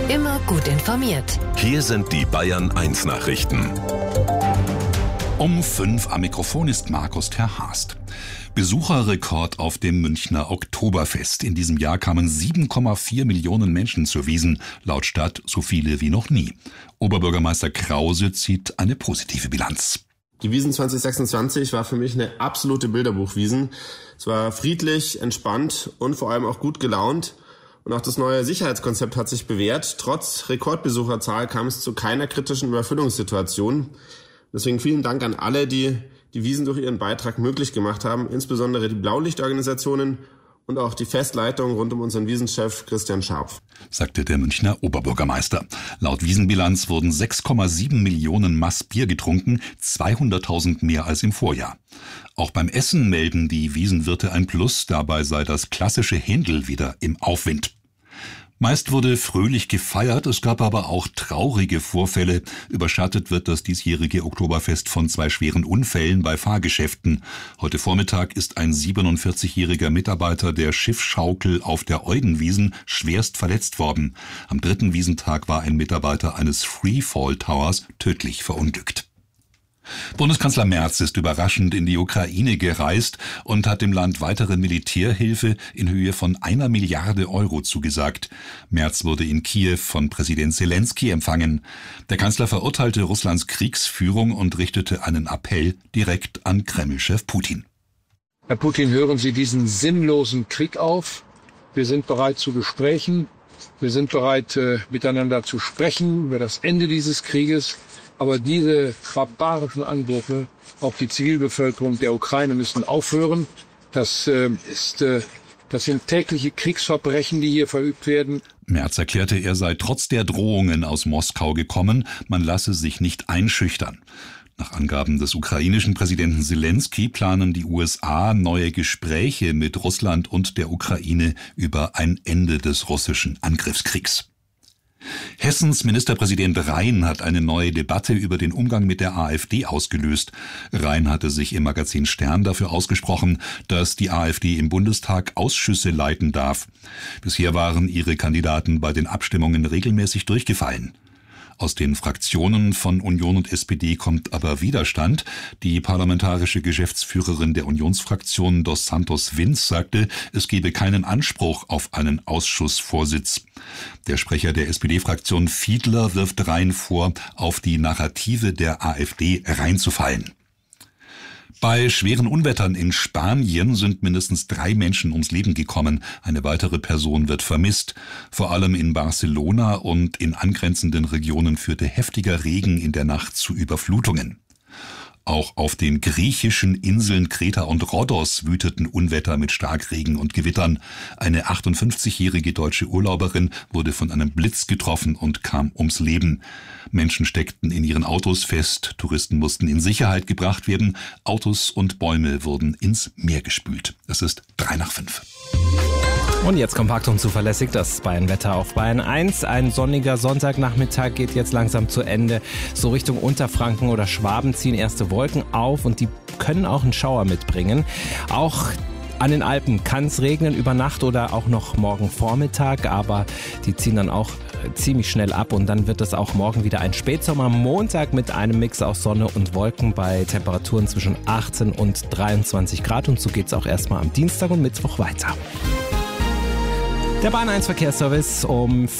Immer gut informiert. Hier sind die Bayern 1 Nachrichten. Um 5 am Mikrofon ist Markus Terhast. Besucherrekord auf dem Münchner Oktoberfest. In diesem Jahr kamen 7,4 Millionen Menschen zur Wiesn, laut Stadt so viele wie noch nie. Oberbürgermeister Krause zieht eine positive Bilanz. Die Wiesn 2026 war für mich eine absolute Bilderbuchwiesn. Es war friedlich, entspannt und vor allem auch gut gelaunt. Und auch das neue Sicherheitskonzept hat sich bewährt. Trotz Rekordbesucherzahl kam es zu keiner kritischen Überfüllungssituation. Deswegen vielen Dank an alle, die die Wiesn durch ihren Beitrag möglich gemacht haben, insbesondere die Blaulichtorganisationen und auch die Festleitung rund um unseren Wiesenchef Christian Scharpf, sagte der Münchner Oberbürgermeister. Laut Wiesenbilanz wurden 6,7 Millionen Maß Bier getrunken, 200.000 mehr als im Vorjahr. Auch beim Essen melden die Wiesenwirte ein Plus, dabei sei das klassische Händel wieder im Aufwind. Meist wurde fröhlich gefeiert, es gab aber auch traurige Vorfälle. Überschattet wird das diesjährige Oktoberfest von 2 schweren Unfällen bei Fahrgeschäften. Heute Vormittag ist ein 47-jähriger Mitarbeiter der Schiffschaukel auf der Eudenwiesn schwerst verletzt worden. Am 3. Wiesentag war ein Mitarbeiter eines Freefall Towers tödlich verunglückt. Bundeskanzler Merz ist überraschend in die Ukraine gereist und hat dem Land weitere Militärhilfe in Höhe von 1 Milliarde Euro zugesagt. Merz wurde in Kiew von Präsident Zelensky empfangen. Der Kanzler verurteilte Russlands Kriegsführung und richtete einen Appell direkt an Kreml-Chef Putin. Herr Putin, hören Sie diesen sinnlosen Krieg auf. Wir sind bereit zu Gesprächen. Wir sind bereit, miteinander zu sprechen über das Ende dieses Krieges. Aber diese barbarischen Angriffe auf die Zivilbevölkerung der Ukraine müssen aufhören. Das sind tägliche Kriegsverbrechen, die hier verübt werden. Merz erklärte, er sei trotz der Drohungen aus Moskau gekommen, man lasse sich nicht einschüchtern. Nach Angaben des ukrainischen Präsidenten Zelensky planen die USA neue Gespräche mit Russland und der Ukraine über ein Ende des russischen Angriffskriegs. Hessens Ministerpräsident Rhein hat eine neue Debatte über den Umgang mit der AfD ausgelöst. Rhein hatte sich im Magazin Stern dafür ausgesprochen, dass die AfD im Bundestag Ausschüsse leiten darf. Bisher waren ihre Kandidaten bei den Abstimmungen regelmäßig durchgefallen. Aus den Fraktionen von Union und SPD kommt aber Widerstand. Die parlamentarische Geschäftsführerin der Unionsfraktion Dos Santos Vince sagte, es gebe keinen Anspruch auf einen Ausschussvorsitz. Der Sprecher der SPD-Fraktion Fiedler wirft Rhein vor, auf die Narrative der AfD reinzufallen. Bei schweren Unwettern in Spanien sind mindestens 3 Menschen ums Leben gekommen. Eine weitere Person wird vermisst. Vor allem in Barcelona und in angrenzenden Regionen führte heftiger Regen in der Nacht zu Überflutungen. Auch auf den griechischen Inseln Kreta und Rhodos wüteten Unwetter mit Starkregen und Gewittern. Eine 58-jährige deutsche Urlauberin wurde von einem Blitz getroffen und kam ums Leben. Menschen steckten in ihren Autos fest, Touristen mussten in Sicherheit gebracht werden, Autos und Bäume wurden ins Meer gespült. Es ist 5:03. Und jetzt kompakt und zuverlässig das Bayern-Wetter auf Bayern 1. Ein sonniger Sonntagnachmittag geht jetzt langsam zu Ende. So Richtung Unterfranken oder Schwaben ziehen erste Wolken auf und die können auch einen Schauer mitbringen. Auch an den Alpen kann es regnen über Nacht oder auch noch morgen Vormittag, aber die ziehen dann auch ziemlich schnell ab und dann wird es auch morgen wieder ein Spätsommermontag mit einem Mix aus Sonne und Wolken bei Temperaturen zwischen 18 und 23 Grad und so geht es auch erstmal am Dienstag und Mittwoch weiter. Der Bahn 1 Verkehrsservice um